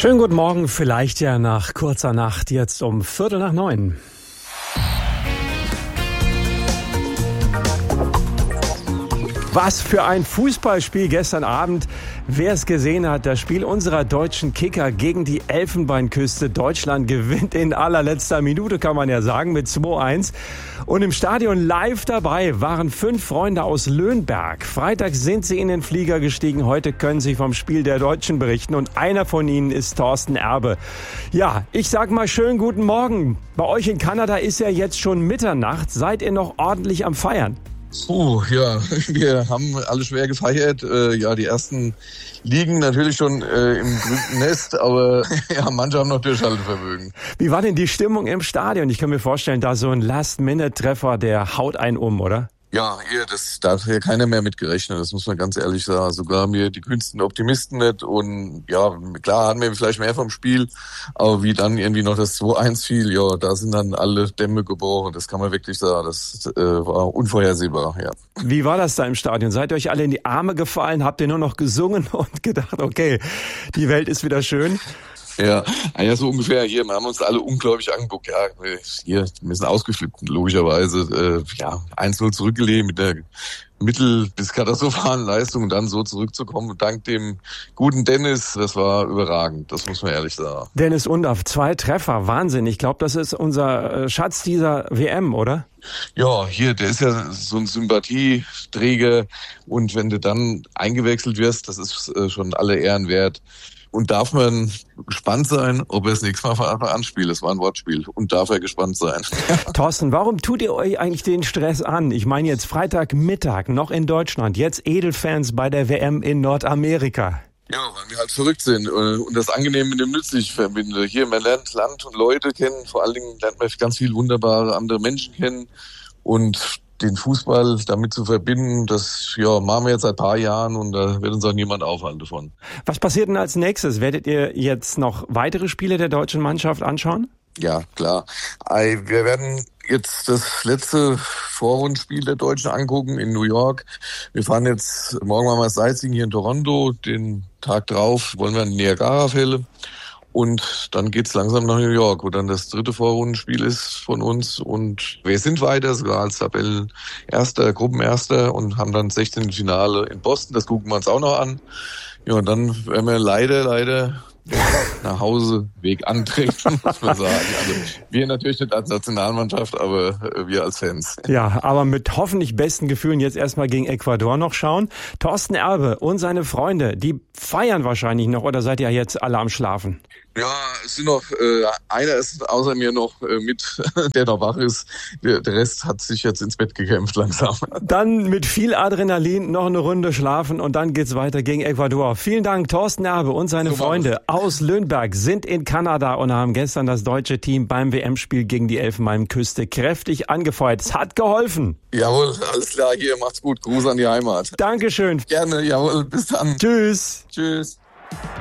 Schönen guten Morgen, vielleicht ja nach kurzer Nacht, jetzt um 8:45. Was für ein Fußballspiel gestern Abend. Wer es gesehen hat, das Spiel unserer deutschen Kicker gegen die Elfenbeinküste. Deutschland gewinnt in allerletzter Minute, kann man ja sagen, mit 2:1. Und im Stadion live dabei waren 5 Freunde aus Löhnberg. Freitag sind sie in den Flieger gestiegen. Heute können sie vom Spiel der Deutschen berichten. Und einer von ihnen ist Thorsten Erbe. Ja, ich sag mal schönen guten Morgen. Bei euch in Kanada ist ja jetzt schon Mitternacht. Seid ihr noch ordentlich am Feiern? Ja, wir haben alle schwer gefeiert. Die ersten liegen natürlich schon im grünen Nest, aber ja, manche haben noch Durchhaltevermögen. Wie war denn die Stimmung im Stadion? Ich kann mir vorstellen, da so ein Last-Minute-Treffer, der haut einen oder? Ja, da hat ja keiner mehr mitgerechnet, das muss man ganz ehrlich sagen. Sogar mir die kühnsten Optimisten nicht. Und ja, klar hatten wir vielleicht mehr vom Spiel, aber wie dann irgendwie noch das 2:1 fiel, ja, da sind dann alle Dämme gebrochen. Das kann man wirklich sagen, das war unvorhersehbar, ja. Wie war das da im Stadion? Seid ihr euch alle in die Arme gefallen? Habt ihr nur noch gesungen und gedacht, okay, die Welt ist wieder schön? Ja, so ungefähr. Hier, wir haben uns alle unglaublich angeguckt. Ja, wir sind ausgeflippt, logischerweise. 1:0 zurückgelegen mit der mittel- bis katastrophalen Leistung und dann so zurückzukommen. Dank dem guten Dennis, das war überragend. Das muss man ehrlich sagen. Dennis Undaff, 2 Treffer, Wahnsinn. Ich glaube, das ist unser Schatz dieser WM, oder? Ja, der ist ja so ein Sympathieträger. Und wenn du dann eingewechselt wirst, das ist schon alle Ehren wert. Und darf man gespannt sein, ob er das nächste Mal von Anfang an spielt. Das war ein Wortspiel. Und darf er gespannt sein. Thorsten, warum tut ihr euch eigentlich den Stress an? Ich meine jetzt Freitagmittag noch in Deutschland, jetzt Edelfans bei der WM in Nordamerika. Ja, weil wir halt verrückt sind und das Angenehm mit dem Nützlichen verbinde. Hier, man lernt Land und Leute kennen. Vor allen Dingen lernt man ganz viele wunderbare andere Menschen kennen. Und den Fußball damit zu verbinden, das machen wir jetzt seit ein paar Jahren und da wird uns auch niemand aufhalten davon. Was passiert denn als nächstes? Werdet ihr jetzt noch weitere Spiele der deutschen Mannschaft anschauen? Ja, klar. Wir werden jetzt das letzte Vorrundenspiel der Deutschen angucken in New York. Wir fahren jetzt, morgen machen wir das Sightseeing hier in Toronto, den Tag drauf wollen wir in Niagara-Fälle. Und dann geht's langsam nach New York, wo dann das 3. Vorrundenspiel ist von uns. Und wir sind weiter, sogar als Tabellenerster, Gruppenerster und haben dann 16. Finale in Boston. Das gucken wir uns auch noch an. Ja, und dann werden wir leider nach Hause Weg antreten, muss man sagen. Also wir natürlich nicht als Nationalmannschaft, aber wir als Fans. Ja, aber mit hoffentlich besten Gefühlen jetzt erstmal gegen Ecuador noch schauen. Thorsten Erbe und seine Freunde, die feiern wahrscheinlich noch oder seid ihr jetzt alle am Schlafen? Ja, es sind noch, einer ist außer mir noch mit, der noch wach ist. Der Rest hat sich jetzt ins Bett gekämpft langsam. Dann mit viel Adrenalin noch eine Runde schlafen und dann geht's weiter gegen Ecuador. Vielen Dank, Thorsten Erbe und seine Freunde aus Löhnberg sind in Kanada und haben gestern das deutsche Team beim WM-Spiel gegen die Elfenbeinküste kräftig angefeuert. Es hat geholfen. Jawohl, alles klar, hier, macht's gut. Gruß an die Heimat. Dankeschön. Gerne, jawohl, bis dann. Tschüss. Tschüss.